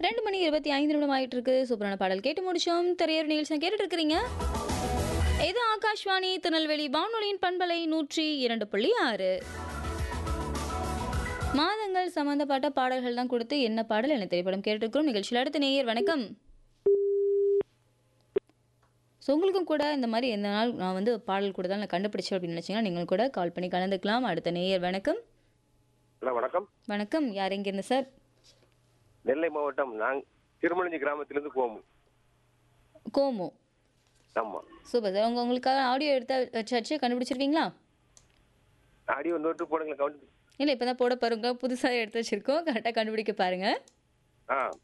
2:25 ஆயிட்டு இருக்கு. சூப்பரான பாடல் கேட்டு முடிச்சோம். திரையர் நிகழ்ச்சி கேட்டுட்டு இருக்கிறீங்க. இது ஆகாஷ்வாணி திருநெல்வேலி வானொலியின் பண்பலை 102.6. மாதங்கள் சம்பந்தப்பட்ட பாடல்கள் தான் கொடுத்து என்ன பாடல் என்ன திரைப்படம் கேட்டுருக்கிறோம். நிகழ்ச்சியில் அடுத்த நேயர் வணக்கம். ஸோ உங்களுக்கும் கூட இந்த மாதிரி எந்த நாள் நான் வந்து பாடல் கூட தான் நான் கண்டுபிடிச்சேன் அப்படின்னு நினச்சிங்கன்னா நீங்கள் கூட கால் பண்ணி கலந்துக்கலாம். அடுத்த நேயர் வணக்கம். ஹலோ வணக்கம். வணக்கம், யார் எங்கேருந்து சார்? நெல்லை மாவட்டம் திருமணஞ்சி கிராமத்திலிருந்து கோமு. கோமு. ஆமா. Super sir. உங்களுக்காக ஆடியோ எடுத்து வச்சாச்சு, கண்டுபிடிச்சிருக்கீங்களா? Audio note போடுங்களேன் count. இல்லை, இப்போ தான் போட பாருங்க, புதுசாக எடுத்து வச்சிருக்கோம். கரெக்டாக கண்டுபிடிக்க பாருங்க.